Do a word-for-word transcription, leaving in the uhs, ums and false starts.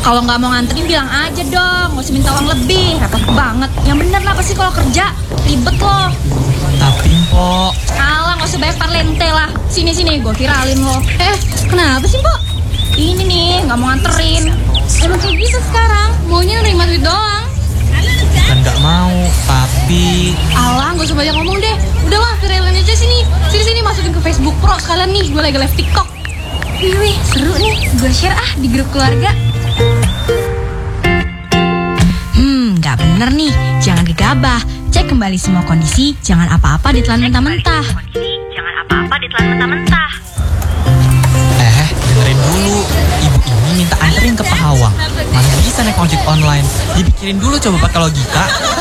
Kalau nggak mau nganterin bilang aja dong, nggak usah minta uang lebih, repot banget. Yang bener lah pasti kalau kerja ribet loh. Tapi Mpok, Alah, nggak usah banyak parlente lah. Sini sini, gue viralin lo. Eh, kenapa sih, Mpok? Ini nih, nggak mau nganterin. Emang kayak gitu sekarang, maunya nerima duit doang. kan nggak mau, tapi Alah, gak usah banyak ngomong deh. Udahlah, viralin aja sini. Sini-sini masukin ke Facebook Pro sekalian nih, gue lagi live TikTok. Wih, wih, seru nih. Gue share ah di grup keluarga. Hmm, nggak bener nih. Jangan gegabah. Cek kembali semua kondisi. Jangan apa-apa ditelan mentah-mentah. Jangan apa-apa ditelan mentah-mentah. eh dengerin dulu. Ibu ini minta anterin ke Pahawang. Mana bisa naik ojek online? Dipikirin dulu coba pakai logika.